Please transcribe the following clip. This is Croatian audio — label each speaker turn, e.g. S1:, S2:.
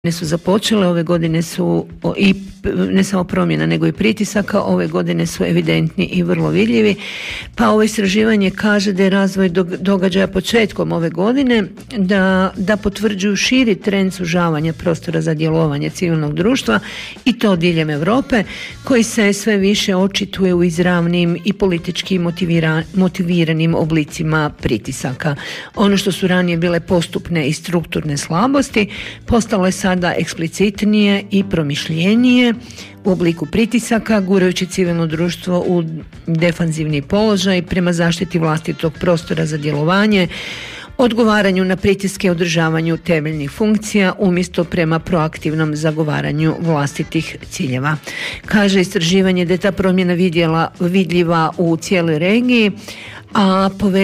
S1: su započele, ove godine su i ne samo promjena nego i pritisaka, ove godine su evidentni i vrlo vidljivi. Pa ovo istraživanje kaže da je razvoj događaja početkom ove godine da potvrđuju širi trend sužavanja prostora za djelovanje civilnog društva i to diljem Europe, koji se sve više očituje u izravnim i politički motiviranim oblicima pritisaka. Ono što su ranije bile postupne i strukturne slabosti postalo je sada eksplicitnije i promišljenije u obliku pritisaka, gurajući civilno društvo u defanzivni položaj prema zaštiti vlastitog prostora za djelovanje, odgovaranju na pritiske i održavanju temeljnih funkcija umjesto prema proaktivnom zagovaranju vlastitih ciljeva. Kaže istraživanje da je ta promjena vidljiva u cijeloj regiji, a